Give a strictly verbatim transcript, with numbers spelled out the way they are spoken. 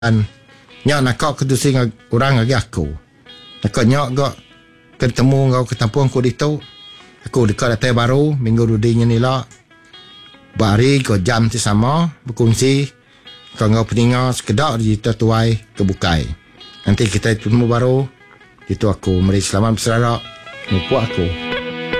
Nyak nak kau ketusi orang lagi aku. Nak nyak gak ketemu kau ketampung aku itu. Aku dekat datang baru minggu rudinya ni lah. Bari kau jam tu sama berkongsi. Kau ngau peninga sekedar di tuai kebukai. Nanti kita ketemu baru. Itu aku meri selamat berserah. Mupu aku.